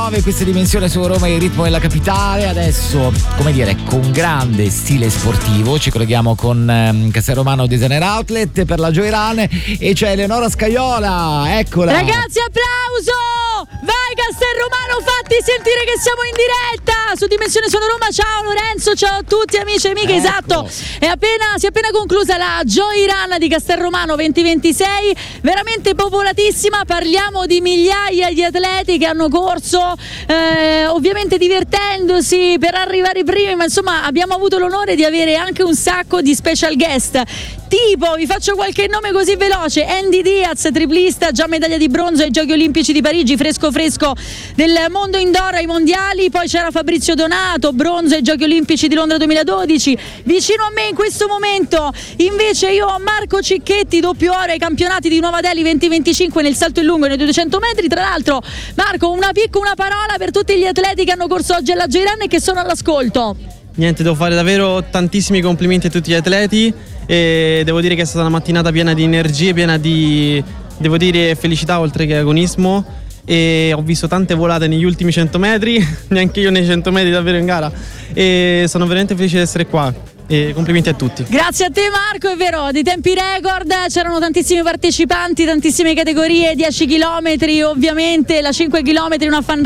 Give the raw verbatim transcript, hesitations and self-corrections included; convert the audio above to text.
nove, questa dimensione su Roma e il ritmo della capitale. Adesso, come dire, con grande stile sportivo ci colleghiamo con ehm, Castelromano Designer Outlet per la Joyrun e c'è Eleonora Scaiola, eccola. Ragazzi, applauso! Vai Castelromano, fatti sentire che siamo in diretta su Dimensione Sono Roma. Ciao Lorenzo, ciao a tutti amici e amiche. Ecco. Esatto, è appena, si è appena conclusa la Joyrun di Castelromano duemilaventisei, veramente popolatissima. Parliamo di migliaia di atleti che hanno corso, eh, ovviamente divertendosi per arrivare primi, ma insomma abbiamo avuto l'onore di avere anche un sacco di special guest. Tipo, vi faccio qualche nome così veloce: Andy Diaz, triplista, già medaglia di bronzo ai Giochi Olimpici di Parigi, fresco fresco del mondo indoor ai mondiali. Poi c'era Fabrizio Donato, bronzo ai Giochi Olimpici di Londra duemiladodici. Vicino a me in questo momento invece io ho Marco Cicchetti, doppio oro ai campionati di Nuova Delhi duemilaventicinque nel salto in lungo e nei duecento metri. Tra l'altro, Marco, una piccola una parola per tutti gli atleti che hanno corso oggi alla Joyrun e che sono all'ascolto. Niente, devo fare davvero tantissimi complimenti a tutti gli atleti e devo dire che è stata una mattinata piena di energie, piena di, devo dire, felicità oltre che agonismo, e ho visto tante volate negli ultimi cento metri, neanche io nei cento metri davvero in gara, e sono veramente felice di essere qua. E complimenti a tutti. Grazie a te Marco, è vero, di tempi record, c'erano tantissimi partecipanti, tantissime categorie, dieci chilometri ovviamente, la cinque chilometri, una fan